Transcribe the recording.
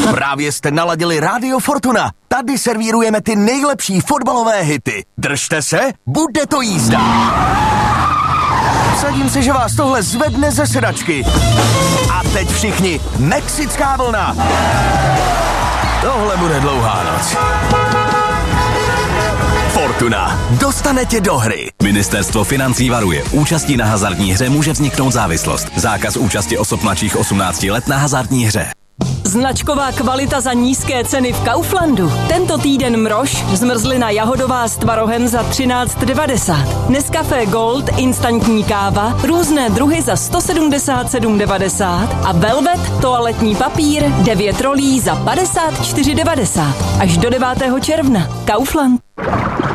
Právě jste naladili Rádio Fortuna. Tady servírujeme ty nejlepší fotbalové hity. Držte se, bude to jízda. Vsadím se, že vás tohle zvedne ze sedačky. A teď všichni, mexická vlna. Tohle bude dlouhá noc. Fortuna. Dostane tě do hry. Ministerstvo financí varuje. Účastí na hazardní hře může vzniknout závislost. Zákaz účasti osob mladších 18 let na hazardní hře. Značková kvalita za nízké ceny v Kauflandu. Tento týden mrož, zmrzlina jahodová s tvarohem za 13,90. Nescafé Gold, instantní káva, různé druhy za 177,90 a Velvet, toaletní papír, 9 rolí za 54,90. Až do 9. června. Kaufland.